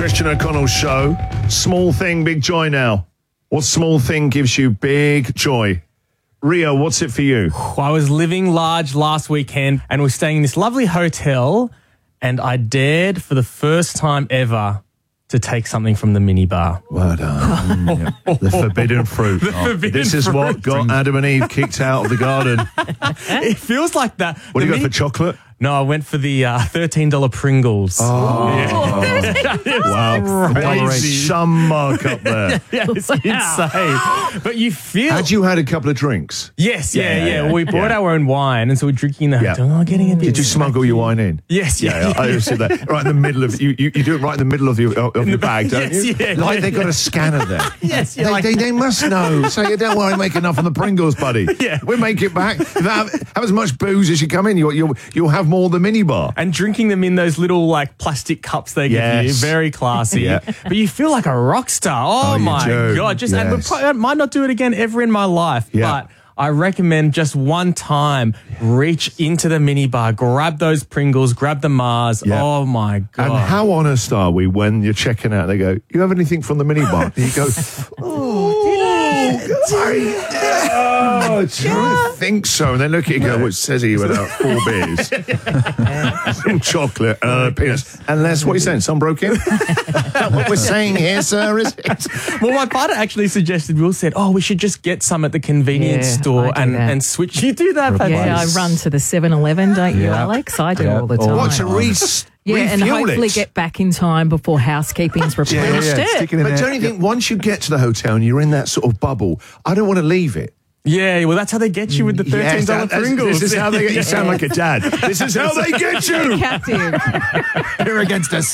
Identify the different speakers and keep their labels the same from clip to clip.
Speaker 1: Christian O'Connell Show. Small thing, big joy now. What small thing gives you big joy? Rio, what's it for you?
Speaker 2: I was living large last weekend and was staying in this lovely hotel, and I dared for the first time ever to take something from the minibar.
Speaker 1: Well done. The forbidden fruit. This is what got Adam and Eve kicked out of the garden.
Speaker 2: It feels like that.
Speaker 1: What do you go for, chocolate?
Speaker 2: No, I went for the $13 Pringles.
Speaker 1: Wow.
Speaker 2: Crazy.
Speaker 1: Some mark up there.
Speaker 2: Yeah, it's insane. But you feel...
Speaker 1: Had you had a couple of drinks?
Speaker 2: Yes, yeah. We brought our own wine, and so we're drinking the hotel. Getting a bit...
Speaker 1: Did you smuggle your wine in?
Speaker 2: Yes,
Speaker 1: I just said that. Right in the middle of... You do it right in the middle of your bag, don't you?
Speaker 2: Yeah,
Speaker 1: like they got a scanner there.
Speaker 2: Yes,
Speaker 1: They must know. So don't worry, make enough on the Pringles, buddy.
Speaker 2: Yeah.
Speaker 1: We'll make it back. Have as much booze as you come in. You'll have more than the minibar.
Speaker 2: And drinking them in those little plastic cups they give you, very classy. But you feel like a rock star. Oh my God! I might not do it again ever in my life, but I recommend just one time reach into the minibar, grab those Pringles, grab the Mars. Oh my God!
Speaker 1: And how honest are we when you're checking out? They go, "You have anything from the minibar?" And you go, I think so. And they look at you and go, which says he went out 4 beers, some chocolate, and peanuts. Unless, what are you saying, some broke in? What we're saying here, sir, is it?
Speaker 2: Well, my partner actually suggested, Will said, we should just get some at the convenience store and switch. You do that, Pat?
Speaker 3: Yeah, I run to the 7-Eleven, don't you, Alex? I do all the time.
Speaker 1: What, to refuel
Speaker 3: and hopefully get back in time before housekeeping's replenished it.
Speaker 1: But don't you think once you get to the hotel and you're in that sort of bubble, I don't want to leave it.
Speaker 2: Yeah, well, that's how they get you with the $13 Pringles.
Speaker 1: This is how they get you. You sound like a dad. This is how they get you.
Speaker 3: Captive.
Speaker 1: You're against us.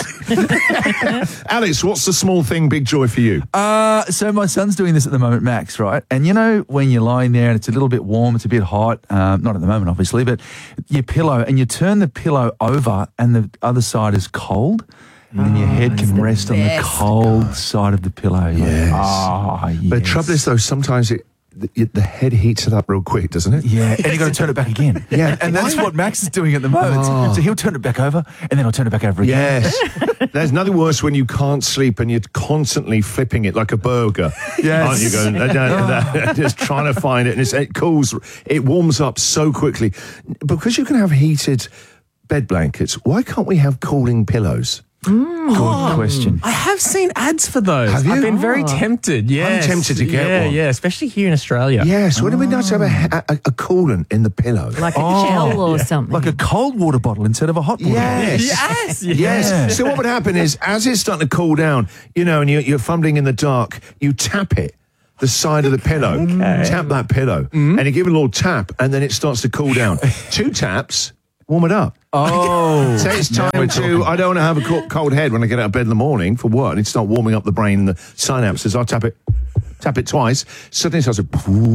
Speaker 1: Alex, what's the small thing, big joy for you?
Speaker 4: So my son's doing this at the moment, Max, right? And you know when you're lying there and it's a little bit warm, it's a bit hot, not at the moment, obviously, but your pillow, and you turn the pillow over and the other side is cold. And your head can rest on the cold side of the pillow.
Speaker 1: Yes.
Speaker 4: Yes.
Speaker 1: But the trouble is, though, sometimes the head heats it up real quick, doesn't it?
Speaker 4: Yeah, and you've got to turn it back again. And that's what Max is doing at the moment. So he'll turn it back over, and then I'll turn it back over again.
Speaker 1: Yes. There's nothing worse when you can't sleep and you're constantly flipping it like a burger.
Speaker 4: Yes.
Speaker 1: Aren't you going, just trying to find it, and it cools, it warms up so quickly. Because you can have heated bed blankets, why can't we have cooling pillows?
Speaker 4: Good question.
Speaker 2: I have seen ads for those.
Speaker 1: Have you?
Speaker 2: I've been very tempted. Yes.
Speaker 1: I'm tempted to get one.
Speaker 2: Yeah, especially here in Australia.
Speaker 1: Yes, wouldn't it be nice to have a coolant in the pillow?
Speaker 3: Like a gel or something.
Speaker 4: Like a cold water bottle instead of a hot water bottle.
Speaker 1: Yes. So what would happen is, as it's starting to cool down, and you're fumbling in the dark, you tap it. The side of the pillow. Tap that pillow. And you give it a little tap, and then it starts to cool down. 2 taps, warm it up. Say it's time to, I don't want to have a cold head when I get out of bed in the morning for work. I need to start warming up the brain and the synapses. I tap it twice. Suddenly it starts to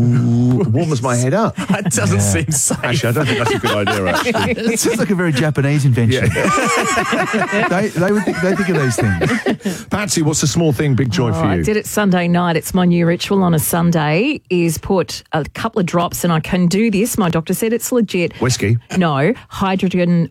Speaker 1: warms my head up.
Speaker 2: That doesn't seem safe.
Speaker 1: Actually, I don't think that's a good idea, actually.
Speaker 4: It sounds like a very Japanese invention. they think of these things.
Speaker 1: Patsy, what's the small thing, big joy for you?
Speaker 3: I did it Sunday night. It's my new ritual on a Sunday, is put a couple of drops, and I can do this. My doctor said it's legit.
Speaker 1: Whiskey?
Speaker 3: No, hydrogen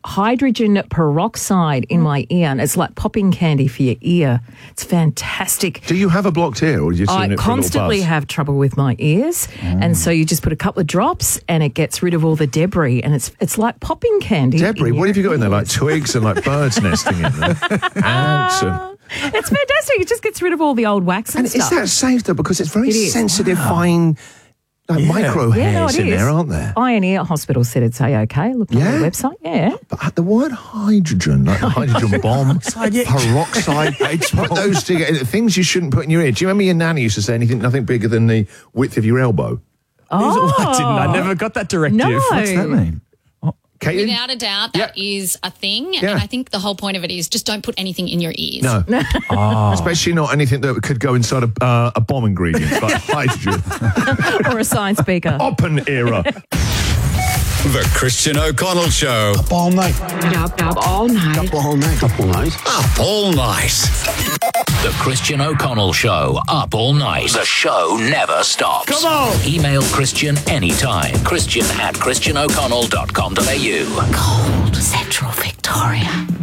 Speaker 3: peroxide in my ear, and it's like popping candy for your ear. It's fantastic.
Speaker 1: Do you have a blocked ear, or are you just doing it for a little
Speaker 3: constantly
Speaker 1: buzz?
Speaker 3: have trouble with my ears, and so you just put a couple of drops and it gets rid of all the debris, and it's like popping candy.
Speaker 1: Debris? What have you got in there? Like twigs and like birds nesting in there? Ants and...
Speaker 3: It's fantastic. It just gets rid of all the old wax and stuff.
Speaker 1: Is that safe though? Because it's very sensitive, fine, micro hairs in there, aren't there?
Speaker 3: Eye and Ear Hospital said it's okay. Look on the website. Yeah.
Speaker 1: But the word hydrogen, like the hydrogen bomb, peroxide, put those together, things you shouldn't put in your ear. Do you remember your nanny used to say nothing bigger than the width of your elbow?
Speaker 2: I never got that directive.
Speaker 3: No.
Speaker 4: What's that mean?
Speaker 1: Caitlin?
Speaker 5: Without a doubt, that is a thing. And I think the whole point of it is just don't put anything in your ears.
Speaker 1: No. Especially not anything that could go inside a bomb ingredient, like hydrogen.
Speaker 3: Or a science speaker.
Speaker 1: Open era.
Speaker 6: The Christian O'Connell Show.
Speaker 7: Up all night.
Speaker 8: Up all night.
Speaker 7: Up all night. Up all night.
Speaker 6: Up all night.
Speaker 9: The Christian O'Connell Show. Up all night. The show never stops.
Speaker 1: Come on.
Speaker 9: Email Christian anytime. Christian@christianoconnell.com.au.
Speaker 8: Cold Central Victoria.